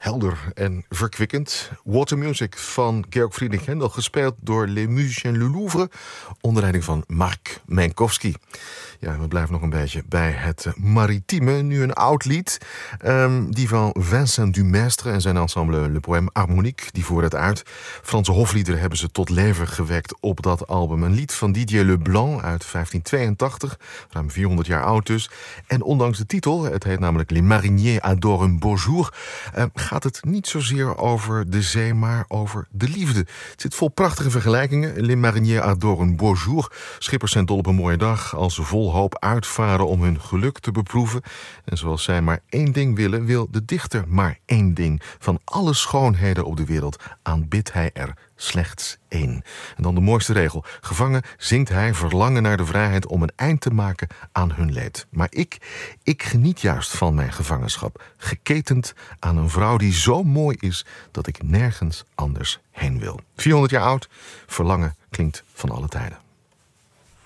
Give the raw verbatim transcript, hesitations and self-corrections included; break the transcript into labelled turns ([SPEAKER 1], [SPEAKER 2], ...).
[SPEAKER 1] helder en verkwikkend. Water Music van Georg Friedrich Händel, gespeeld door Les Musiciens du Louvre, onder leiding van Mark Minkowski. Ja, we blijven nog een beetje bij het maritieme. Nu een oud lied, um, die van Vincent Dumestre en zijn ensemble Le Poème Harmonique, die voert het uit. Franse hofliederen hebben ze tot leven gewekt op dat album. Een lied van Didier Leblanc uit vijftien tweeëntachtig, ruim vierhonderd jaar oud dus. En ondanks de titel, het heet namelijk Les Mariniers adorent un beau jour, uh, gaat het niet zozeer over de zee, maar over de liefde. Het zit vol prachtige vergelijkingen. Les Mariniers adorent un beau jour. Schippers zijn dol op een mooie dag als ze vol hoop uitvaren om hun geluk te beproeven. En zoals zij maar één ding willen, wil de dichter maar één ding. Van alle schoonheden op de wereld aanbidt hij er slechts één. En dan de mooiste regel. Gevangen zingt hij verlangen naar de vrijheid om een eind te maken aan hun leed. Maar ik, ik geniet juist van mijn gevangenschap. Geketend aan een vrouw die zo mooi is dat ik nergens anders heen wil. vierhonderd jaar oud, verlangen klinkt van alle tijden.